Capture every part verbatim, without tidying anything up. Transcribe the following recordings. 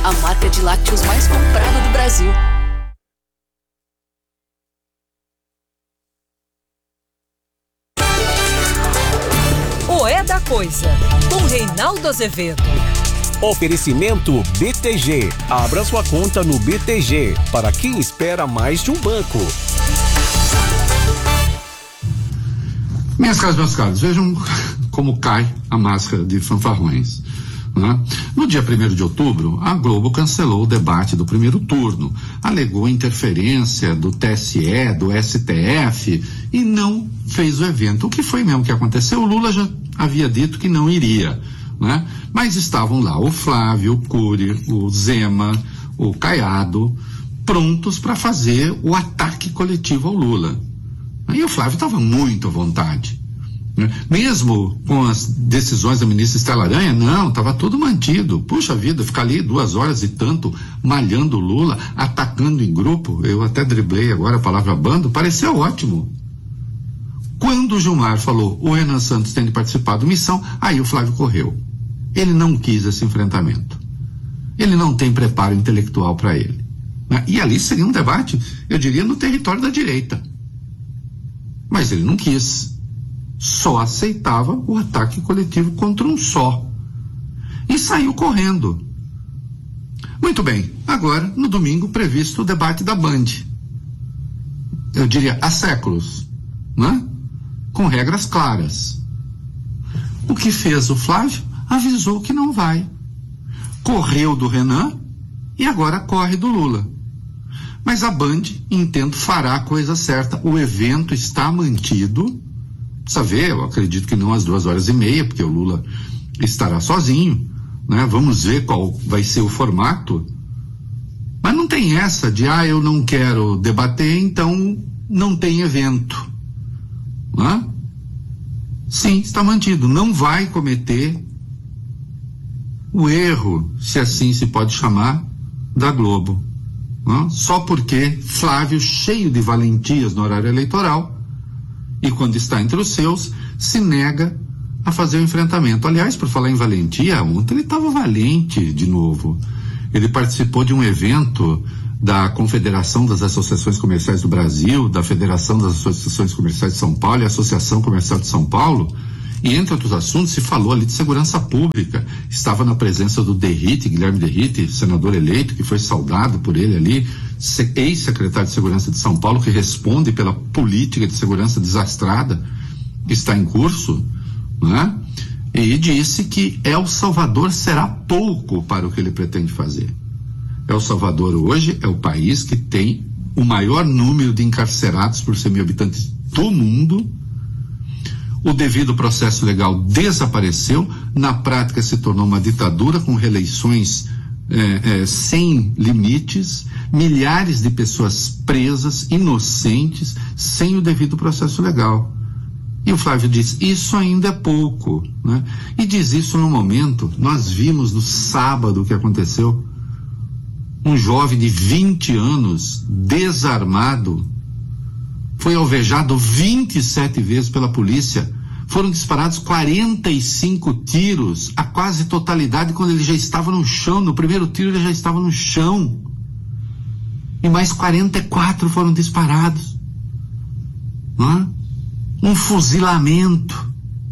a marca de lácteos mais comprada do Brasil. O É da Coisa, com Reinaldo Azevedo. Oferecimento B T G. Abra sua conta no B T G, para quem espera mais de um banco. Minhas caras, meus caros, vejam como cai a máscara de fanfarrões. Né? No dia primeiro de outubro, a Globo cancelou o debate do primeiro turno, alegou interferência do T S E, do S T F e não fez o evento. O que foi mesmo que aconteceu? O Lula já havia dito que não iria, né? Mas estavam lá o Flávio, o Cury, o Zema, o Caiado, prontos para fazer o ataque coletivo ao Lula. E o Flávio estava muito à vontade. Mesmo com as decisões da ministra Estela Aranha, não, estava tudo mantido. Puxa vida, ficar ali duas horas e tanto malhando o Lula, atacando em grupo, eu até driblei agora a palavra bando, pareceu ótimo. Quando o Gilmar falou, o Renan Santos tem de participar do Missão, aí o Flávio correu. Ele não quis esse enfrentamento. Ele não tem preparo intelectual para ele. E ali seria um debate, eu diria, no território da direita. Mas ele não quis. Só aceitava o ataque coletivo contra um só. E saiu correndo. Muito bem, agora, no domingo, previsto o debate da Band. Eu diria, há séculos, né? Com regras claras. O que fez o Flávio? Avisou que não vai. Correu do Renan e agora corre do Lula. Mas a Band, entendo, fará a coisa certa. O evento está mantido. Precisa ver, eu acredito que não às duas horas e meia, porque o Lula estará sozinho, né? Vamos ver qual vai ser o formato. Mas não tem essa de, ah, eu não quero debater, então não tem evento. Né? Sim, está mantido. Não vai cometer o erro, se assim se pode chamar, da Globo. Né? Só porque Flávio, cheio de valentias no horário eleitoral, e quando está entre os seus, se nega a fazer o enfrentamento. Aliás, por falar em valentia, ontem ele estava valente de novo. Ele participou de um evento da Confederação das Associações Comerciais do Brasil, da Federação das Associações Comerciais de São Paulo e a Associação Comercial de São Paulo, e entre outros assuntos se falou ali de segurança pública. Estava na presença do Derrite, Guilherme Derrite, senador eleito, que foi saudado por ele ali, ex-secretário de Segurança de São Paulo, que responde pela política de segurança desastrada que está em curso, né? E disse que El Salvador será pouco para o que ele pretende fazer. El Salvador hoje é o país que tem o maior número de encarcerados por cem mil habitantes do mundo. O devido processo legal desapareceu, na prática se tornou uma ditadura com reeleições é, é, sem limites, milhares de pessoas presas, inocentes, sem o devido processo legal. E o Flávio diz, isso ainda é pouco, né? E diz isso no momento, nós vimos no sábado o que aconteceu, um jovem de vinte anos, desarmado, foi alvejado vinte e sete vezes pela polícia, foram disparados quarenta e cinco tiros, a quase totalidade quando ele já estava no chão. No primeiro tiro ele já estava no chão, e mais quarenta e quatro foram disparados, não é? Um fuzilamento.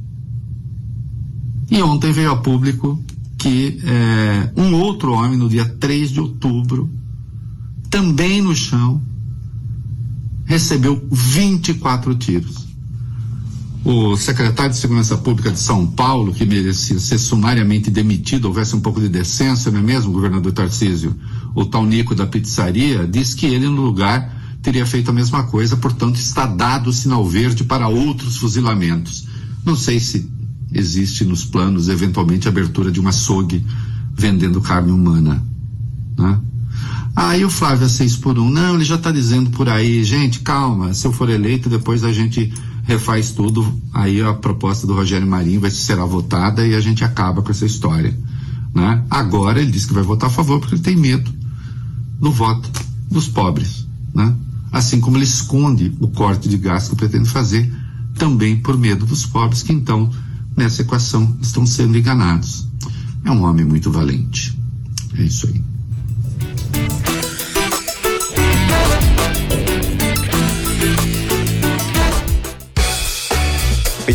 E ontem veio a público que é, um outro homem, no dia três de outubro, também no chão, recebeu vinte e quatro tiros. O secretário de Segurança Pública de São Paulo, que merecia ser sumariamente demitido, houvesse um pouco de decência, não é mesmo, governador Tarcísio? O tal Nico da pizzaria disse que ele, no lugar, teria feito a mesma coisa, portanto está dado o sinal verde para outros fuzilamentos. Não sei se existe nos planos, eventualmente, a abertura de um açougue vendendo carne humana, né? Aí o Flávio é seis por um, não, ele já está dizendo por aí, gente, calma, se eu for eleito, depois a gente refaz tudo, aí a proposta do Rogério Marinho vai será votada e a gente acaba com essa história, né? Agora ele diz que vai votar a favor porque ele tem medo do voto dos pobres, né? Assim como ele esconde o corte de gasto que pretende fazer, também por medo dos pobres, que então, nessa equação, estão sendo enganados. É um homem muito valente. É isso aí.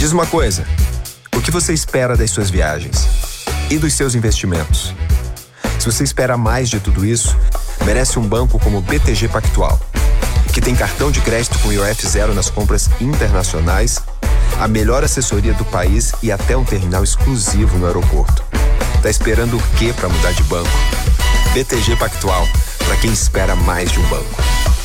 diz uma coisa, o que você espera das suas viagens? E dos seus investimentos? Se você espera mais de tudo isso, merece um banco como o B T G Pactual, que tem cartão de crédito com I O F zero nas compras internacionais, a melhor assessoria do país e até um terminal exclusivo no aeroporto. Tá esperando o quê para mudar de banco? B T G Pactual, para quem espera mais de um banco.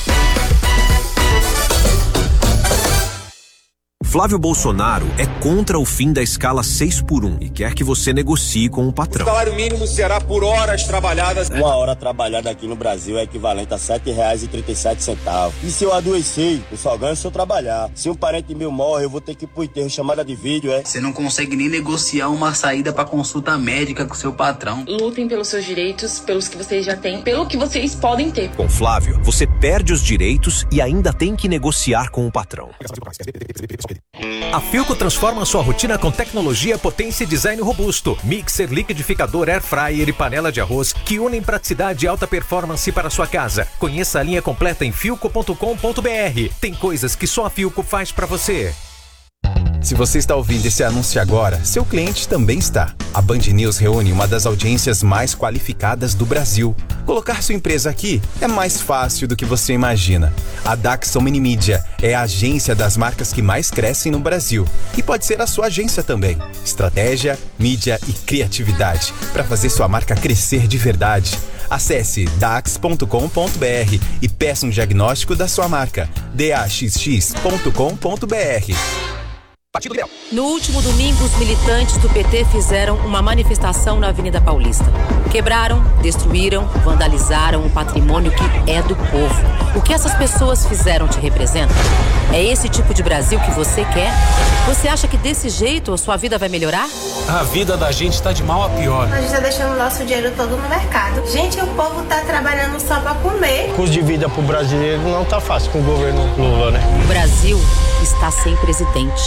Flávio Bolsonaro é contra o fim da escala seis por um e quer que você negocie com o patrão. O salário mínimo será por horas trabalhadas. Uma hora trabalhada aqui no Brasil é equivalente a sete reais e trinta e sete centavos. E se eu adoecer, eu só ganho se eu trabalhar. Se um parente meu morre, eu vou ter que ir pro enterro, chamada de vídeo, é? Você não consegue nem negociar uma saída pra consulta médica com seu patrão. Lutem pelos seus direitos, pelos que vocês já têm, pelo que vocês podem ter. Com Flávio, você perde os direitos e ainda tem que negociar com o patrão. A Philco transforma sua rotina com tecnologia, potência e design robusto. Mixer, liquidificador, air fryer e panela de arroz que unem praticidade e alta performance para sua casa. Conheça a linha completa em philco ponto com ponto b r. Tem coisas que só a Philco faz para você. Se você está ouvindo esse anúncio agora, seu cliente também está. A Band News reúne uma das audiências mais qualificadas do Brasil. Colocar sua empresa aqui é mais fácil do que você imagina. A Daxon Mini Mídia é a agência das marcas que mais crescem no Brasil. E pode ser a sua agência também. Estratégia, mídia e criatividade para fazer sua marca crescer de verdade. Acesse dax ponto com ponto b r e peça um diagnóstico da sua marca. d a x x ponto com ponto b r. No último domingo, os militantes do P T fizeram uma manifestação na Avenida Paulista. Quebraram, destruíram, vandalizaram o patrimônio que é do povo. O que essas pessoas fizeram te representa? É esse tipo de Brasil que você quer? Você acha que desse jeito a sua vida vai melhorar? A vida da gente tá de mal a pior. A gente tá deixando o nosso dinheiro todo no mercado. Gente, o povo tá trabalhando só pra comer. O custo de vida pro brasileiro não tá fácil com o governo Lula, né? O Brasil está sem presidente.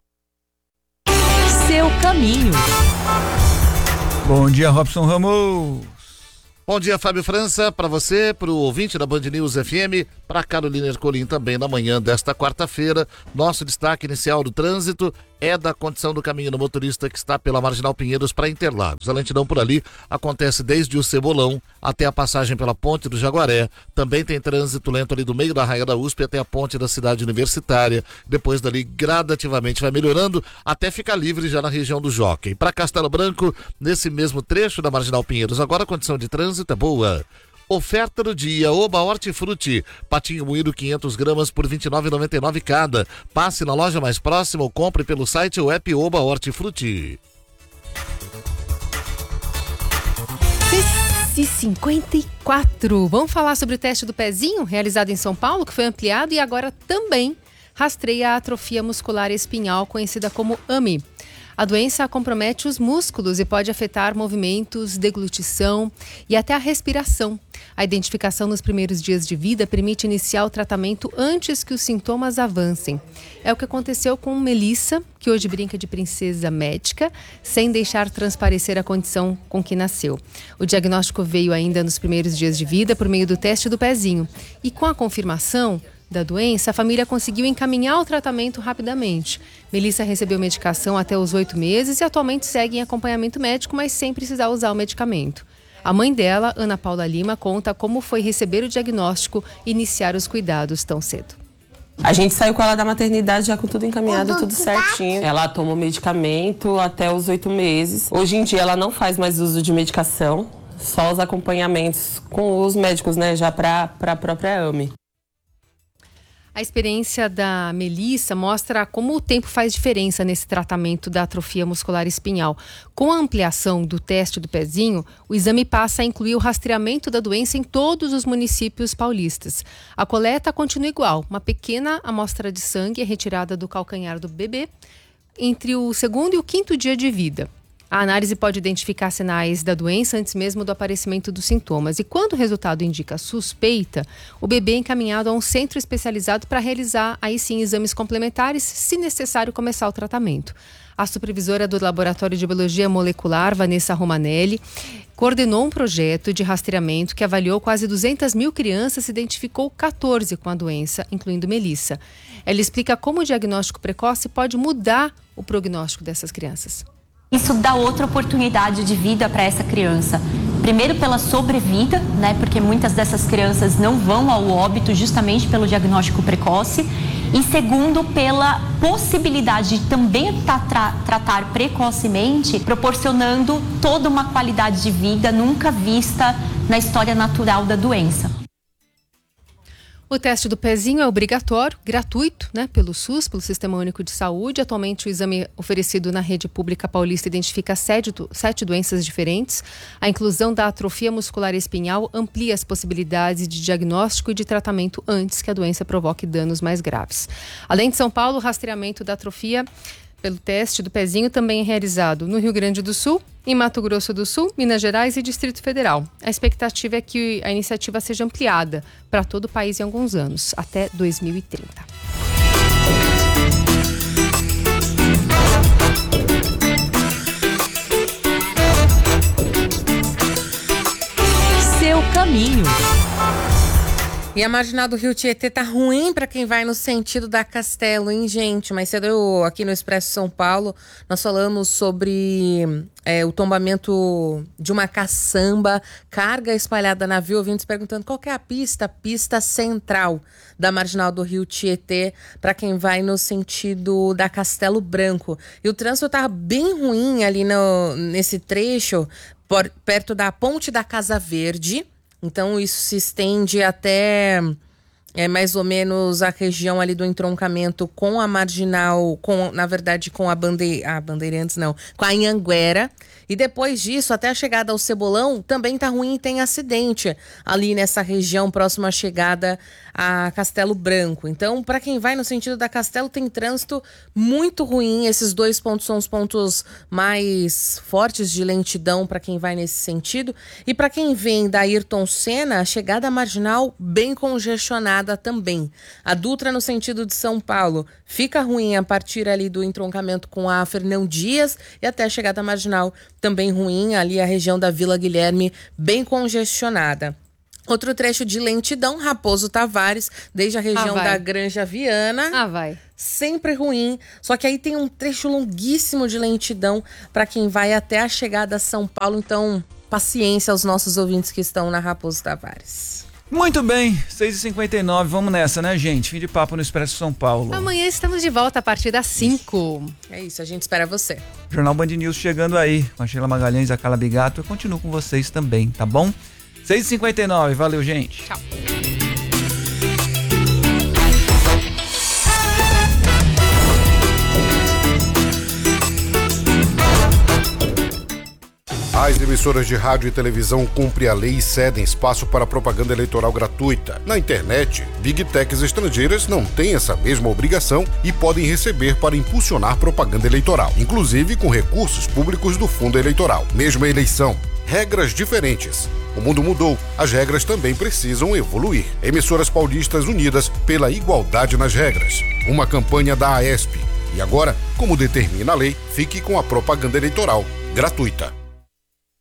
Seu caminho. Bom dia, Robson Ramos. Bom dia, Fábio França, para você, para o ouvinte da Band News F M, para Carolina Ercolim também na manhã desta quarta-feira. Nosso destaque inicial do trânsito é da condição do caminho do motorista que está pela Marginal Pinheiros para Interlagos. A lentidão por ali acontece desde o Cebolão até a passagem pela Ponte do Jaguaré. Também tem trânsito lento ali do meio da Raia da U S P até a Ponte da Cidade Universitária. Depois dali, gradativamente vai melhorando até ficar livre já na região do Jockey. Para Castelo Branco, nesse mesmo trecho da Marginal Pinheiros, agora a condição de trânsito é boa. Oferta do dia, Oba Hortifruti, patinho moído quinhentas gramas por vinte e nove reais e noventa e nove centavos cada. Passe na loja mais próxima ou compre pelo site ou app Oba Hortifruti. seis e cinquenta e quatro. Vamos falar sobre o teste do pezinho realizado em São Paulo, que foi ampliado e agora também rastreia a atrofia muscular espinhal, conhecida como A M I. A doença compromete os músculos e pode afetar movimentos, deglutição e até a respiração. A identificação nos primeiros dias de vida permite iniciar o tratamento antes que os sintomas avancem. É o que aconteceu com Melissa, que hoje brinca de princesa médica, sem deixar transparecer a condição com que nasceu. O diagnóstico veio ainda nos primeiros dias de vida por meio do teste do pezinho. E com a confirmação da doença, a família conseguiu encaminhar o tratamento rapidamente. Melissa recebeu medicação até os oito meses e atualmente segue em acompanhamento médico, mas sem precisar usar o medicamento. A mãe dela, Ana Paula Lima, conta como foi receber o diagnóstico e iniciar os cuidados tão cedo. A gente saiu com ela da maternidade já com tudo encaminhado, tudo certinho. Ela toma o medicamento até os oito meses. Hoje em dia ela não faz mais uso de medicação, só os acompanhamentos com os médicos, né, já para a própria A M I. A experiência da Melissa mostra como o tempo faz diferença nesse tratamento da atrofia muscular espinhal. Com a ampliação do teste do pezinho, o exame passa a incluir o rastreamento da doença em todos os municípios paulistas. A coleta continua igual. Uma pequena amostra de sangue é retirada do calcanhar do bebê entre o segundo e o quinto dia de vida. A análise pode identificar sinais da doença antes mesmo do aparecimento dos sintomas. E quando o resultado indica suspeita, o bebê é encaminhado a um centro especializado para realizar, aí sim, exames complementares, se necessário começar o tratamento. A supervisora do Laboratório de Biologia Molecular, Vanessa Romanelli, coordenou um projeto de rastreamento que avaliou quase duzentas mil crianças e identificou quatorze com a doença, incluindo Melissa. Ela explica como o diagnóstico precoce pode mudar o prognóstico dessas crianças. Isso dá outra oportunidade de vida para essa criança. Primeiro pela sobrevida, né, porque muitas dessas crianças não vão ao óbito justamente pelo diagnóstico precoce. E segundo, pela possibilidade de também tra- tratar precocemente, proporcionando toda uma qualidade de vida nunca vista na história natural da doença. O teste do pezinho é obrigatório, gratuito, né, pelo SUS, pelo Sistema Único de Saúde. Atualmente, o exame oferecido na rede pública paulista identifica sete, sete doenças diferentes. A inclusão da atrofia muscular espinhal amplia as possibilidades de diagnóstico e de tratamento antes que a doença provoque danos mais graves. Além de São Paulo, o rastreamento da atrofia pelo teste do pezinho também é realizado no Rio Grande do Sul, em Mato Grosso do Sul, Minas Gerais e Distrito Federal. A expectativa é que a iniciativa seja ampliada para todo o país em alguns anos, até dois mil e trinta. Seu caminho. E a marginal do Rio Tietê tá ruim para quem vai no sentido da Castelo, hein, gente? Mas cedo eu, aqui no Expresso São Paulo, nós falamos sobre é, o tombamento de uma caçamba, carga espalhada na via, ouvintes perguntando qual que é a pista, pista central da marginal do Rio Tietê para quem vai no sentido da Castelo Branco. E o trânsito tá bem ruim ali no, nesse trecho, por, perto da Ponte da Casa Verde. Então, isso se estende até é, mais ou menos a região ali do entroncamento com a marginal, com, na verdade, com a, bande... a Bandeirantes, não, com a Anhanguera. E depois disso, até a chegada ao Cebolão, também tá ruim e tem acidente ali nessa região próxima à chegada a Castelo Branco. Então, para quem vai no sentido da Castelo, tem trânsito muito ruim. Esses dois pontos são os pontos mais fortes de lentidão para quem vai nesse sentido. E para quem vem da Ayrton Senna, a chegada marginal bem congestionada também. A Dutra no sentido de São Paulo fica ruim a partir ali do entroncamento com a Fernão Dias e até a chegada marginal também ruim, ali a região da Vila Guilherme bem congestionada. Outro trecho de lentidão, Raposo Tavares, desde a região ah, da Granja Viana. Ah, vai. Sempre ruim, só que aí tem um trecho longuíssimo de lentidão para quem vai até a chegada a São Paulo. Então, paciência aos nossos ouvintes que estão na Raposo Tavares. Muito bem, seis e cinquenta e nove, vamos nessa, né, gente? Fim de papo no Expresso São Paulo. Amanhã estamos de volta a partir das cinco. É isso, a gente espera você. Jornal Band News chegando aí, com a Sheila Magalhães, a Carla Bigato. Eu continuo com vocês também, tá bom? seis e cinquenta e nove, valeu, gente. Tchau. As emissoras de rádio e televisão cumprem a lei e cedem espaço para propaganda eleitoral gratuita. Na internet, Big Techs estrangeiras não têm essa mesma obrigação e podem receber para impulsionar propaganda eleitoral, inclusive com recursos públicos do fundo eleitoral. Mesma eleição, regras diferentes. O mundo mudou, as regras também precisam evoluir. Emissoras paulistas unidas pela igualdade nas regras. Uma campanha da AESP. E agora, como determina a lei, fique com a propaganda eleitoral gratuita.